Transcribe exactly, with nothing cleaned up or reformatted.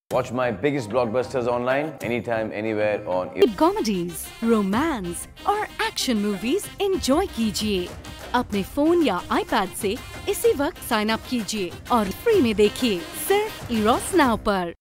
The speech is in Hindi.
Watch my biggest blockbusters online, anytime, anywhere on comedies, romance और एक्शन मूवीज एंजॉय कीजिए अपने फोन या आईपैड से इसी वक्त साइन अप कीजिए और फ्री में देखिए सिर्फ इरोस नाउ पर।